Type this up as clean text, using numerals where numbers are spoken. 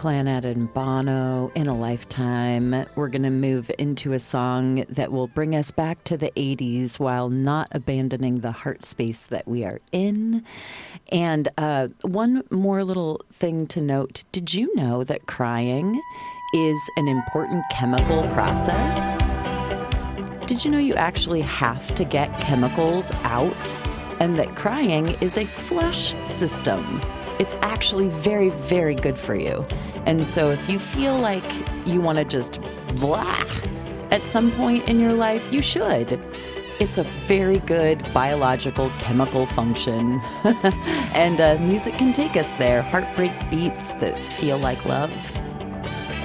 Clannad and Bono, In a Lifetime. We're going to move into a song that will bring us back to the 80s while not abandoning the heart space that we are in. And one more little thing to note. Did you know that crying is an important chemical process? Did you know you actually have to get chemicals out? And that crying is a flush system. It's actually very, very good for you. And so if you feel like you want to just blah at some point in your life, you should. It's a very good biological chemical function. And music can take us there. Heartbreak beats that feel like love.